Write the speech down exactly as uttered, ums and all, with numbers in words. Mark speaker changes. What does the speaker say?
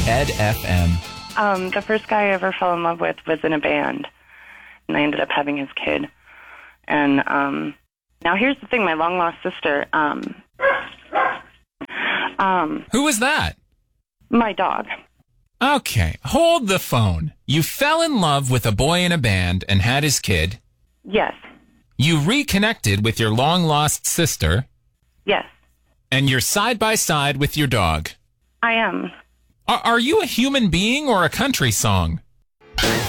Speaker 1: Ed F M.
Speaker 2: Um, the first guy I ever fell in love with was in a band, and I ended up having his kid. And um, now here's the thing, my long-lost sister, um, um,
Speaker 1: Who was that?
Speaker 2: my dog.
Speaker 1: Okay, hold the phone. You fell in love with a boy in a band and had his kid.
Speaker 2: Yes,
Speaker 1: You reconnected with your long-lost sister,
Speaker 2: yes,
Speaker 1: and you're side by side with your dog.
Speaker 2: I am.
Speaker 1: Are, are you a human being or a country song?